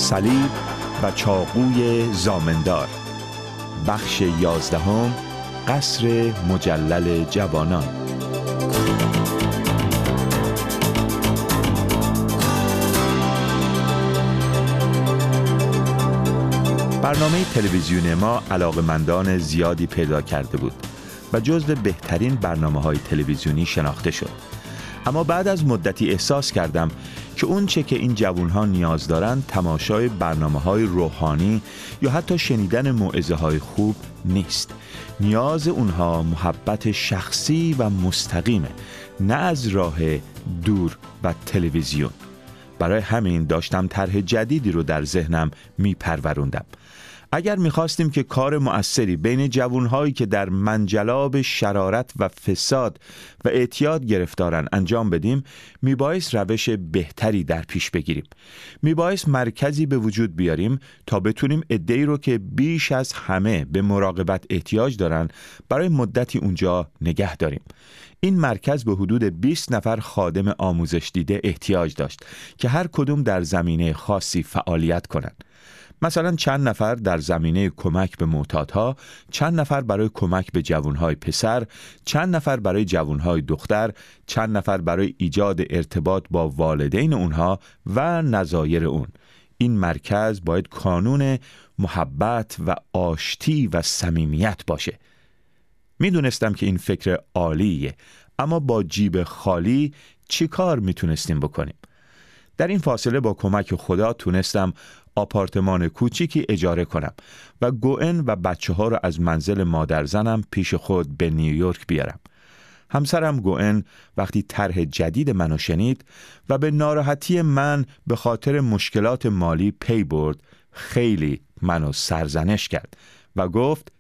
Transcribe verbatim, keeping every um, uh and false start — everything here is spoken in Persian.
صلیب و چاقوی زامندار. بخش یازدهم، قصر مجلل جوانان. برنامه تلویزیون ما علاقه‌مندان زیادی پیدا کرده بود و جزو بهترین برنامه‌های تلویزیونی شناخته شد. اما بعد از مدتی احساس کردم که اون چه که این جوانها نیاز دارن تماشای برنامه‌های روحانی یا حتی شنیدن موعظه‌های خوب نیست. نیاز اونها محبت شخصی و مستقیمه، نه از راه دور و تلویزیون. برای همین داشتم طرح جدیدی رو در ذهنم میپروروندم. اگر میخواستیم که کار مؤثری بین جوانهایی که در منجلاب شرارت و فساد و اعتیاد گرفتارن انجام بدیم، میبایست روش بهتری در پیش بگیریم. میبایست مرکزی به وجود بیاریم تا بتونیم عده‌ای رو که بیش از همه به مراقبت احتیاج دارن برای مدتی اونجا نگه داریم. این مرکز به حدود بیست نفر خادم آموزش دیده احتیاج داشت که هر کدوم در زمینه خاصی فعالیت کنند. مثلا چند نفر در زمینه کمک به معتادها، چند نفر برای کمک به جوانهای پسر، چند نفر برای جوانهای دختر، چند نفر برای ایجاد ارتباط با والدین اونها و نظایر اون. این مرکز باید کانون محبت و آشتی و صمیمیت باشه. میدونستم که این فکر عالیه، اما با جیب خالی چی کار میتونستیم بکنیم؟ در این فاصله با کمک خدا تونستم آپارتمان کوچیکی اجاره کنم و گوئن و بچه ها رو از منزل مادر زنم پیش خود به نیویورک بیارم. همسرم گوئن وقتی طرح جدید منو شنید و به ناراحتی من به خاطر مشکلات مالی پی برد، خیلی منو سرزنش کرد و گفت